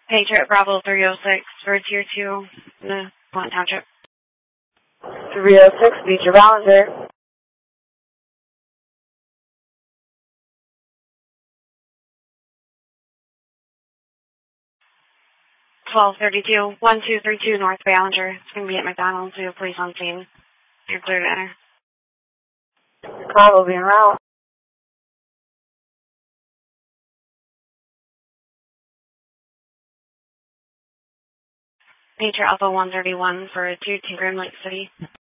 Patriot Bravo 306 for Tier 2 in the Blunt Township. 306, Beecher Ballinger. 1232, 1232 North Ballinger. It's going to be at McDonald's. We have police on scene. You're clear to enter. Call will be en route. Patriot Alpha 131 for 2 Green Lake City.